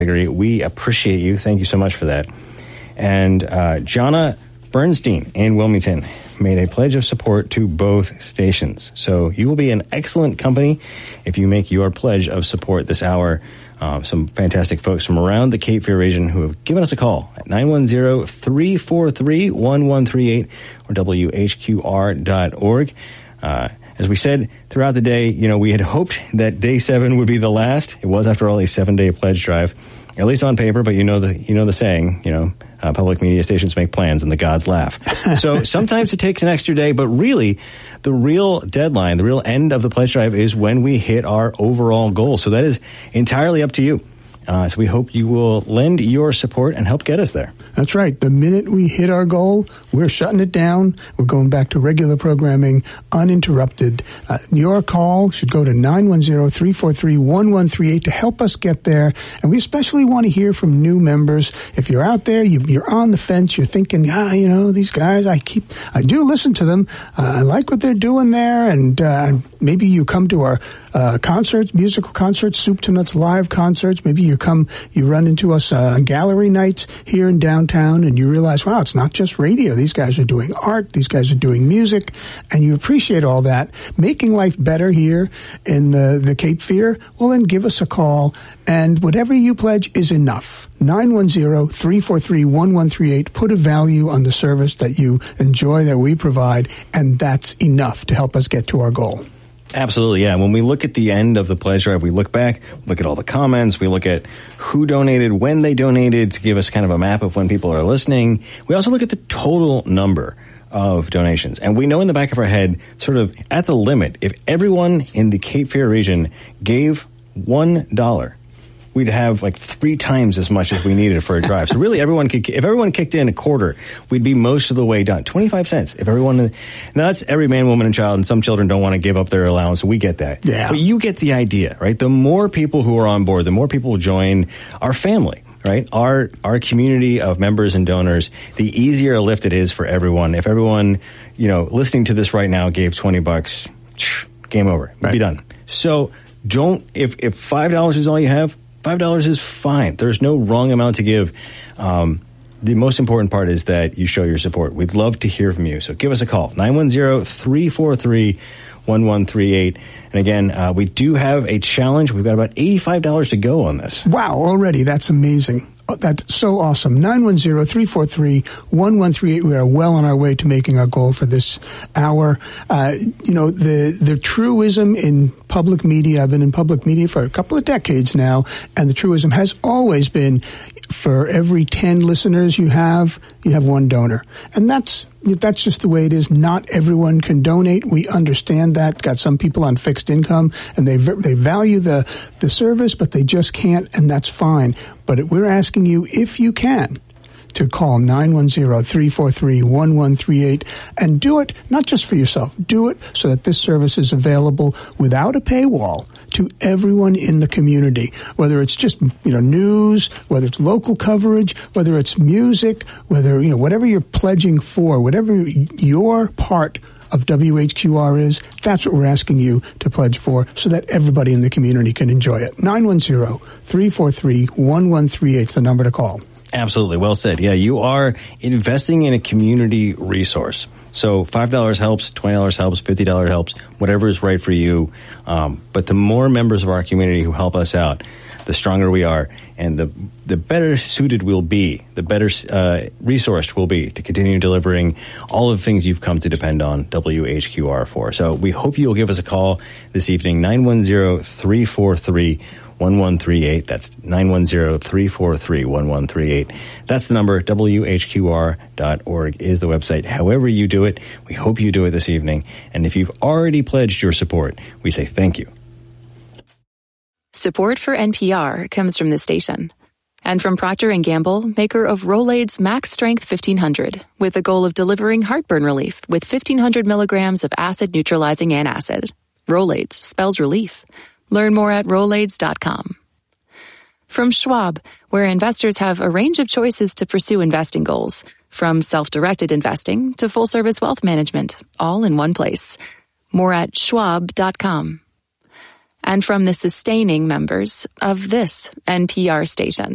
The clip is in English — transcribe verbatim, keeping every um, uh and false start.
agree. We appreciate you. Thank you so much for that. And uh, Jonna Bernstein in Wilmington made a pledge of support to both stations. So you will be in excellent company if you make your pledge of support this hour. Uh, some fantastic folks from around the Cape Fear region who have given us a call at nine one zero, three four three, one one three eight or W H Q R dot org. Uh, as we said throughout the day, you know, we had hoped that day seven would be the last. It was, after all, a seven-day pledge drive, at least on paper, but you know the you know the saying, you know, uh, public media stations make plans and the gods laugh. So sometimes it takes an extra day, but really the real deadline, the real end of the pledge drive is when we hit our overall goal. So that is entirely up to you. Uh, so we hope you will lend your support and help get us there. That's right. The minute we hit our goal, we're shutting it down. We're going back to regular programming, uninterrupted. Uh, your call should go to nine one zero, three four three, one one three eight to help us get there. And we especially want to hear from new members. If you're out there, you, you're on the fence, you're thinking, ah, you know, these guys, I keep, I do listen to them. Uh, I like what they're doing there. And uh, maybe you come to our Uh, concerts, musical concerts, Soup to Nuts live concerts. Maybe you come, you run into us uh, on gallery nights here in downtown, and you realize, wow, it's not just radio. These guys are doing art. These guys are doing music, and you appreciate all that, making life better here in the, the Cape Fear. Well, then give us a call, and whatever you pledge is enough. nine one zero, three four three, one one three eight. Put a value on the service that you enjoy, that we provide, and that's enough to help us get to our goal. Absolutely, yeah. When we look at the end of the pledge drive, we look back, look at all the comments, we look at who donated, when they donated, to give us kind of a map of when people are listening. We also look at the total number of donations. And we know in the back of our head, sort of at the limit, if everyone in the Cape Fear region gave one dollar, we'd have like three times as much as we needed for a drive. So really, everyone could, if everyone kicked in a quarter, we'd be most of the way done. twenty-five cents. If everyone, now that's every man, woman, and child, and some children don't want to give up their allowance. We get that. Yeah. But you get the idea, right? The more people who are on board, the more people join our family, right? Our, our community of members and donors, the easier a lift it is for everyone. If everyone, you know, listening to this right now gave twenty bucks, game over. You'd right. be done. So don't, if, if five dollars is all you have, five dollars is fine. There's no wrong amount to give. Um, the most important part is that you show your support. We'd love to hear from you. So give us a call, nine one zero, three four three, one one three eight. And again, uh, we do have a challenge. We've got about eighty-five dollars to go on this. Wow, already. That's amazing. Oh, that's so awesome. nine one zero, three four three, one one three eight. We are well on our way to making our goal for this hour. Uh, you know, the, the truism in public media, I've been in public media for a couple of decades now, and the truism has always been, for every ten listeners you have, you have one donor. And that's, that's just the way it is. Not everyone can donate. We understand that. Got some people on fixed income, and they they value the, the service, but they just can't, and that's fine. But we're asking you, if you can, to call nine one zero, three four three, one one three eight and do it not just for yourself. Do it so that this service is available without a paywall to everyone in the community, whether it's just, you know, news, whether it's local coverage, whether it's music, whether, you know, whatever you're pledging for, whatever your part of W H Q R is, that's what we're asking you to pledge for so that everybody in the community can enjoy it. nine one zero, three four three, one one three eight is the number to call. Absolutely. Well said. Yeah, you are investing in a community resource. So five dollars helps, twenty dollars helps, fifty dollars helps, whatever is right for you. Um, but the more members of our community who help us out, the stronger we are, and the the better suited we'll be, the better uh, resourced we'll be to continue delivering all of the things you've come to depend on W H Q R for. So we hope you'll give us a call this evening, nine one zero, three four three, one one three eight. That's nine one zero, three four three, one one three eight. That's the number. W H Q R dot org is the website. However you do it, we hope you do it this evening. And if you've already pledged your support, we say thank you. Support for N P R comes from this station and from Procter and Gamble, maker of Rolaids Max Strength fifteen hundred, with the goal of delivering heartburn relief with fifteen hundred milligrams of acid-neutralizing antacid. Rolaids spells relief. Learn more at Rolaids dot com. From Schwab, where investors have a range of choices to pursue investing goals, from self-directed investing to full-service wealth management, all in one place. More at Schwab dot com. And from the sustaining members of this N P R station.